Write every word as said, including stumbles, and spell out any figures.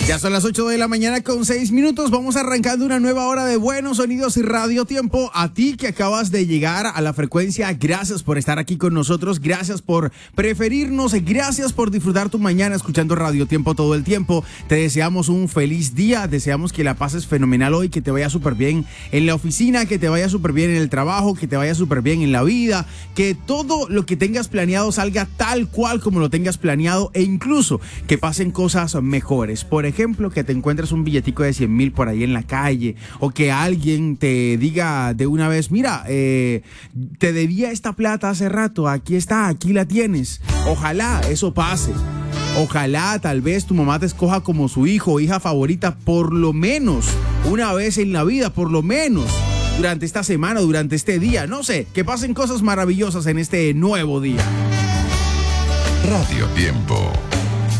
Ya son las ocho de la mañana con seis minutos. Vamos arrancando una nueva hora de Buenos Sonidos y Radio Tiempo. A ti que acabas de llegar a la frecuencia, gracias por estar aquí con nosotros. Gracias por preferirnos. Gracias por disfrutar tu mañana escuchando Radio Tiempo todo el tiempo. Te deseamos un feliz día. Deseamos que la pases fenomenal hoy, que te vaya súper bien en la oficina, que te vaya súper bien en el trabajo, que te vaya súper bien en la vida, que todo lo que tengas planeado salga tal cual como lo tengas planeado e incluso que pasen cosas mejores. Por ejemplo, ejemplo, que te encuentres un billetico de cien mil por ahí en la calle, o que alguien te diga de una vez, mira, eh, te debía esta plata hace rato, aquí está, aquí la tienes. Ojalá eso pase. Ojalá tal vez tu mamá te escoja como su hijo o hija favorita por lo menos una vez en la vida, por lo menos durante esta semana, durante este día. No sé, que pasen cosas maravillosas en este nuevo día. Radio Tiempo.